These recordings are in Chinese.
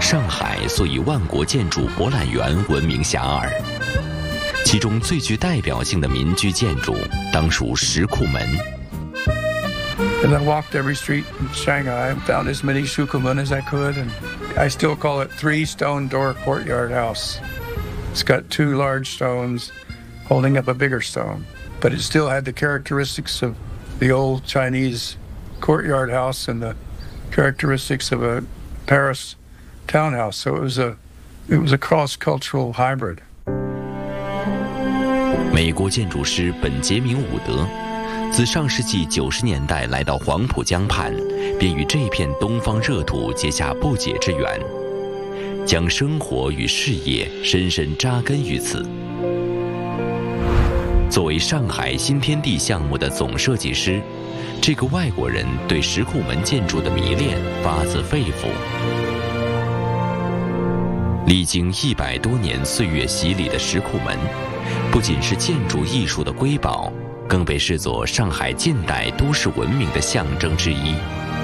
上海素以万国建筑博览园闻名遐迩，其中最具代表性的民居建筑当属石库门。 As I walked every street in Shanghai, I found as many shukumen as I could, and I still call it 3-stone door courtyard house. It's got 2 large stones holding up a bigger stone, but it still had the characteristics of the old Chinese courtyard house and the characteristics of a Paris townhouse. So it was a cross-cultural hybrid. 美国建筑师本杰明·伍德自上世纪90年代来到黄浦江畔，便与这片东方热土结下不解之缘，将生活与事业深深扎根于此。作为上海新天地项目的总设计师，这个外国人对石库门建筑的迷恋发自肺腑。历经100多年岁月洗礼的石库门，不仅是建筑艺术的瑰宝，更被视作上海近代都市文明的象征之一。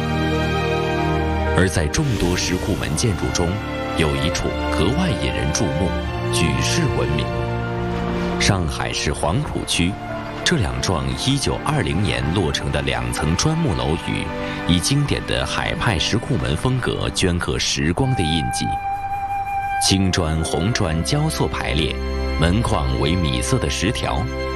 而在众多石库门建筑中，有一处格外引人注目，举世闻名。上海市黄浦区，这2幢1920年落成的2层砖木楼宇，以经典的海派石库门风格镌刻时光的印记。青砖红砖交错排列，门框为米色的石条，